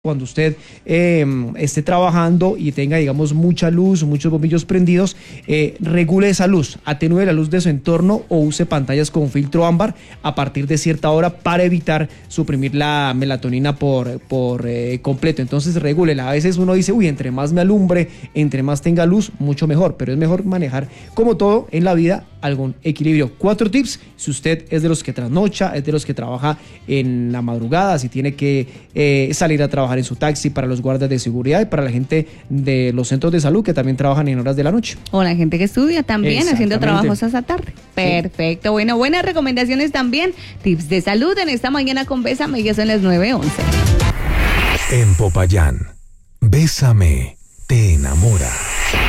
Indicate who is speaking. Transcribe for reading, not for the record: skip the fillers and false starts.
Speaker 1: Cuando usted esté trabajando y tenga, digamos, mucha luz, muchos bombillos prendidos, regule esa luz, atenúe la luz de su entorno o use pantallas con filtro ámbar a partir de cierta hora para evitar suprimir la melatonina por completo. Entonces, regúlela. A veces uno dice, uy, entre más me alumbre, entre más tenga luz, mucho mejor, pero es mejor manejar, como todo en la vida, algún equilibrio. 4 tips, si usted es de los que trasnocha, es de los que trabaja en la madrugada, si tiene que salir a trabajar en su taxi, para los guardas de seguridad y para la gente de los centros de salud que también trabajan en horas de la noche.
Speaker 2: O la gente que estudia también haciendo trabajos hasta tarde. Perfecto. Sí. Bueno, buenas recomendaciones también. Tips de salud en esta mañana con Bésame, ya son las 9:11.
Speaker 3: En Popayán, Bésame te enamora.